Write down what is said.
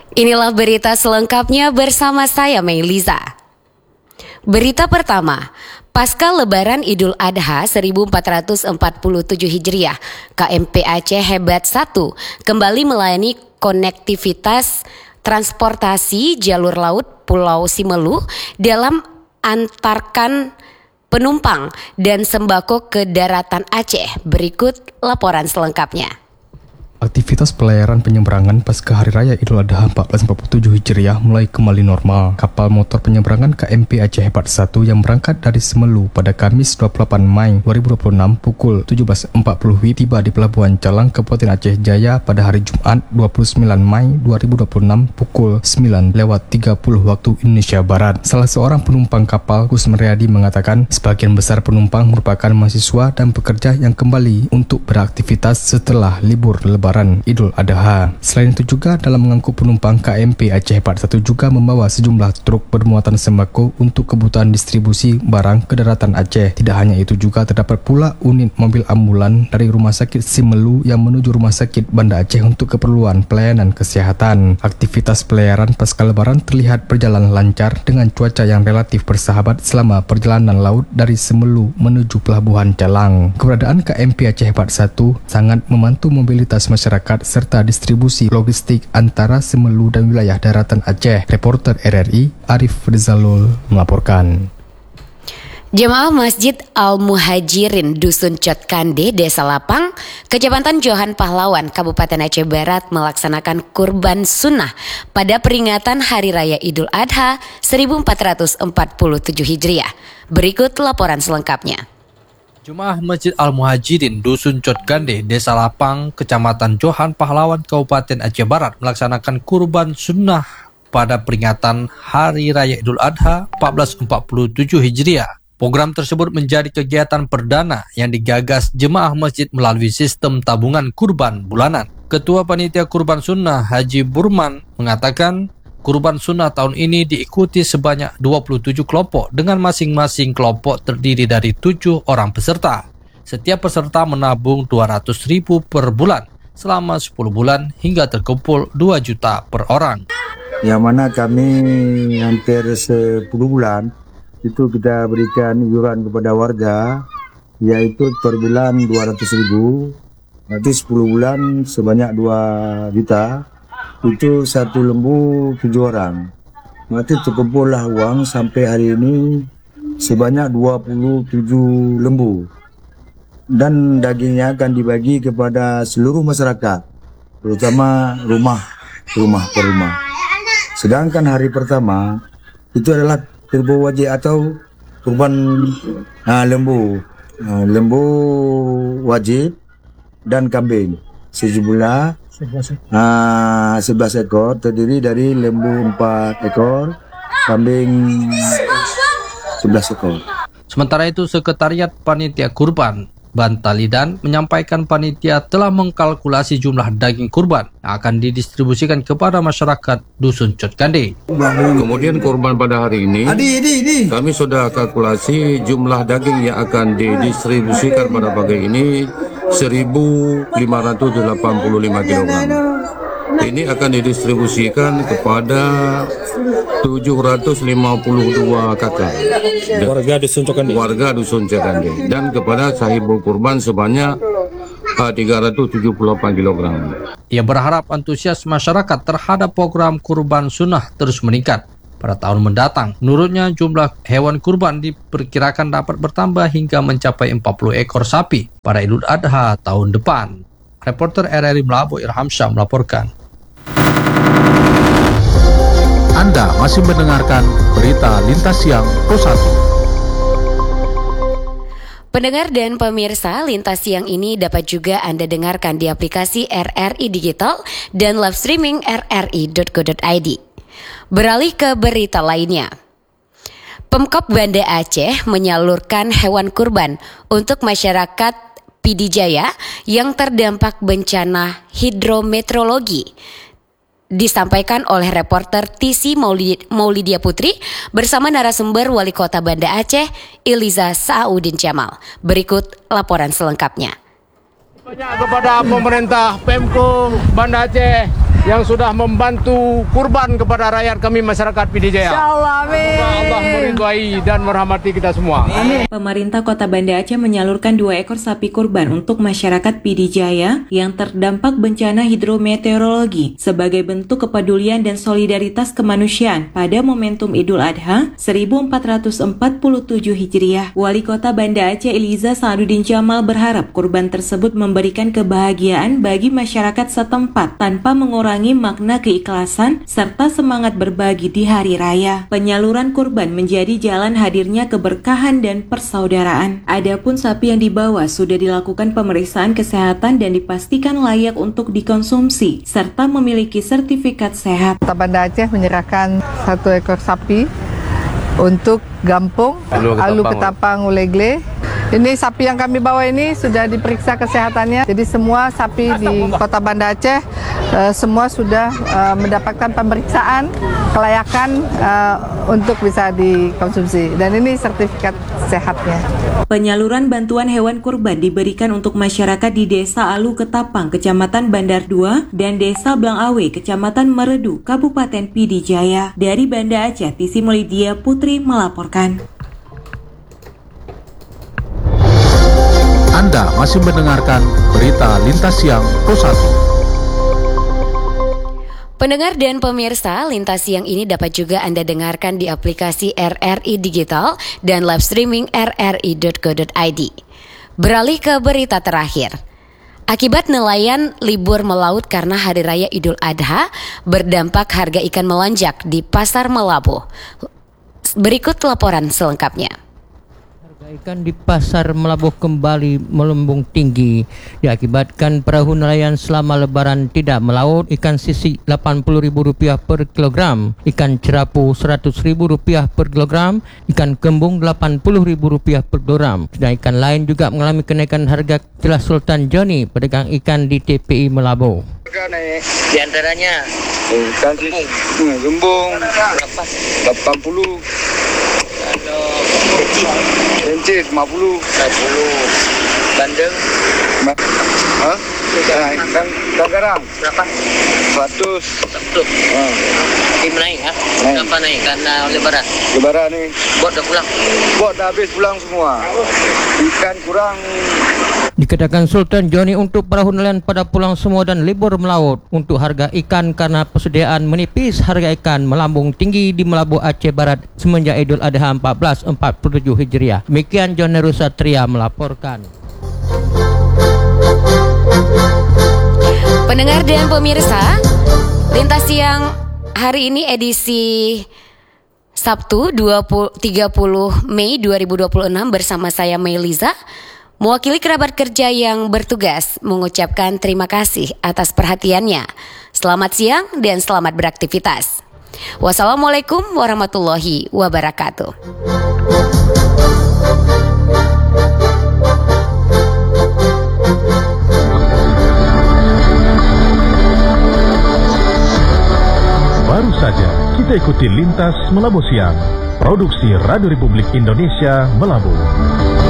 Inilah berita selengkapnya bersama saya Meiliza. Berita pertama, pasca Lebaran Idul Adha 1447 Hijriah, KMP Aceh Hebat 1 kembali melayani konektivitas transportasi jalur laut Pulau Simelu dalam antarkan penumpang dan sembako ke daratan Aceh. Berikut laporan selengkapnya. Aktivitas pelayaran penyeberangan pasca Hari Raya Idul Adha 1447 Hijriah mulai kembali normal. Kapal motor penyeberangan KMP Aceh Hebat 1 yang berangkat dari Semelu pada Kamis 28 Mei 2026 pukul 17.40 WIB tiba di Pelabuhan Calang, Kabupaten Aceh Jaya pada hari Jumat 29 Mei 2026 pukul 9.30 waktu Indonesia Barat. Salah seorang penumpang kapal, Gus Meriadi, mengatakan sebagian besar penumpang merupakan mahasiswa dan pekerja yang kembali untuk beraktivitas setelah libur Lebaran Idul Adha. Selain itu juga dalam mengangkut penumpang, KMP Aceh Hebat 1 juga membawa sejumlah truk bermuatan sembako untuk kebutuhan distribusi barang ke daratan Aceh. Tidak hanya itu, juga terdapat pula unit mobil ambulan dari Rumah Sakit Simelu yang menuju Rumah Sakit Banda Aceh untuk keperluan pelayanan kesehatan. Aktivitas pelayaran pasca Lebaran terlihat berjalan lancar dengan cuaca yang relatif bersahabat selama perjalanan laut dari Semelu menuju Pelabuhan Calang. Keberadaan KMP Aceh Hebat 1 sangat membantu mobilitas masyarakat serta distribusi logistik antara Semelu dan wilayah daratan Aceh. Reporter RRI Arif Rizalul melaporkan. Jemaah Masjid Al-Muhajirin Dusun Cot Kande, Desa Lapang, Kecamatan Johan Pahlawan, Kabupaten Aceh Barat melaksanakan kurban sunnah pada peringatan Hari Raya Idul Adha 1447 Hijriah. Berikut laporan selengkapnya. Jemaah Masjid Al-Muhajirin Dusun Cot Kande, Desa Lapang, Kecamatan Johan Pahlawan, Kabupaten Aceh Barat melaksanakan kurban sunnah pada peringatan Hari Raya Idul Adha 1447 Hijriah. Program tersebut menjadi kegiatan perdana yang digagas jemaah masjid melalui sistem tabungan kurban bulanan. Ketua Panitia Kurban Sunnah Haji Burman mengatakan kurban sunnah tahun ini diikuti sebanyak 27 kelompok dengan masing-masing kelompok terdiri dari 7 orang peserta. Setiap peserta menabung 200.000 per bulan selama 10 bulan hingga terkumpul 2 juta per orang. Yang mana kami hampir 10 bulan itu kita berikan iuran kepada warga, yaitu per bulan 200.000, nanti 10 bulan sebanyak 2 juta. Itu satu lembu 7 orang. Nanti terkumpullah uang sampai hari ini sebanyak 27 lembu. Dan dagingnya akan dibagi kepada seluruh masyarakat, terutama rumah per rumah. Sedangkan hari pertama itu adalah kurban wajib atau kurban lembu. Lembu wajib dan kambing. Sejumlah 11 ekor, terdiri dari lembu 4 ekor, kambing 11 ekor. Sementara itu, Sekretariat Panitia Kurban Bantalidan menyampaikan panitia telah mengkalkulasi jumlah daging kurban yang akan didistribusikan kepada masyarakat Dusun Cot Kande. Kemudian kurban pada hari ini, kami sudah kalkulasi jumlah daging yang akan didistribusikan pada pagi ini 1.585 kg. Ini akan didistribusikan kepada 752 kakak warga Dusun Cot Kande dan kepada sahibul kurban sebanyak 378 kg. Ia berharap antusias masyarakat terhadap program kurban sunnah terus meningkat pada tahun mendatang. Menurutnya, jumlah hewan kurban diperkirakan dapat bertambah hingga mencapai 40 ekor sapi pada Idul Adha tahun depan. Reporter RRI Melabu Irhamsyah melaporkan. Anda masih mendengarkan berita Lintas Siang Pro 1. Pendengar dan pemirsa, Lintas Siang ini dapat juga Anda dengarkan di aplikasi RRI Digital dan live streaming rri.co.id. Beralih ke berita lainnya. Pemkab Banda Aceh menyalurkan hewan kurban untuk masyarakat Pidijaya yang terdampak bencana hidrometeorologi. Disampaikan oleh reporter TC Maulidia Putri bersama narasumber Wali Kota Banda Aceh, Iliza Sa'udin Jamal. Berikut laporan selengkapnya. Banyak kepada pemerintah Pemko Banda Aceh yang sudah membantu kurban kepada rakyat kami masyarakat PD Jaya. Insyaallah, amin. Allah meridhai dan merahmati kita semua. Amin. Pemerintah Kota Banda Aceh menyalurkan 2 ekor sapi kurban untuk masyarakat PD Jaya yang terdampak bencana hidrometeorologi sebagai bentuk kepedulian dan solidaritas kemanusiaan pada momentum Idul Adha 1447 Hijriah. Wali Kota Banda Aceh Eliza Sa'aduddin Jamal berharap kurban tersebut memberikan kebahagiaan bagi masyarakat setempat tanpa mengurangi makna keikhlasan serta semangat berbagi di hari raya. Penyaluran kurban menjadi jalan hadirnya keberkahan dan persaudaraan. Adapun sapi yang dibawa sudah dilakukan pemeriksaan kesehatan dan dipastikan layak untuk dikonsumsi serta memiliki sertifikat sehat. Kota Banda Aceh menyerahkan 1 ekor sapi untuk Gampung Alu Ketapang Ulegle. Ini sapi yang kami bawa ini sudah diperiksa kesehatannya. Jadi semua sapi di Kota Banda Aceh semua sudah mendapatkan pemeriksaan kelayakan untuk bisa dikonsumsi. Dan ini sertifikat sehatnya. Penyaluran bantuan hewan kurban diberikan untuk masyarakat di Desa Alu Ketapang, Kecamatan Bandar 2, dan Desa Blangawe, Kecamatan Meredu, Kabupaten PD Jaya. Dari Banda Aceh, Tisi Melidia Putri melaporkan. Anda masih mendengarkan berita Lintas Siang Pro1. Pendengar dan pemirsa, Lintas Siang ini dapat juga Anda dengarkan di aplikasi RRI Digital dan live streaming rri.co.id. Beralih ke berita terakhir. Akibat nelayan libur melaut karena Hari Raya Idul Adha, berdampak harga ikan melonjak di Pasar Melabuh. Berikut laporan selengkapnya. Ikan di Pasar Melabuh kembali melambung tinggi diakibatkan perahu nelayan selama Lebaran tidak melaut. Ikan sisik Rp80.000 per kilogram, ikan cerapu Rp100.000 per kilogram, ikan kembung Rp80.000 per kilogram. Dan ikan lain juga mengalami kenaikan harga. Jelas Sultan Joni, pedagang ikan di TPI Melabuh. Naik di antaranya ikan kembung berapa? 80. Kencit 50. Bandeng. Ikan garang berapa? 100. Tim naik ya? Kenapa naik? Karena Lebaran. Lebaran nih. Bot dah pulang. Bot dah habis pulang semua. Ikan kurang. Dikatakan Sultan Joni untuk perahu nelayan pada pulang semua dan libur melaut. Untuk harga ikan karena persediaan menipis, harga ikan melambung tinggi di Melabuh Aceh Barat semenjak Idul Adha 1447 Hijriah. Demikian John Neru Satria melaporkan. Pendengar dan pemirsa, Lintas Siang hari ini edisi Sabtu 30 Mei 2026 bersama saya Melisa. Mewakili kerabat kerja yang bertugas mengucapkan terima kasih atas perhatiannya. Selamat siang dan selamat beraktivitas. Wassalamualaikum warahmatullahi wabarakatuh. Baru saja kita ikuti Lintas Melabuh Siang, produksi Radio Republik Indonesia Melabuh.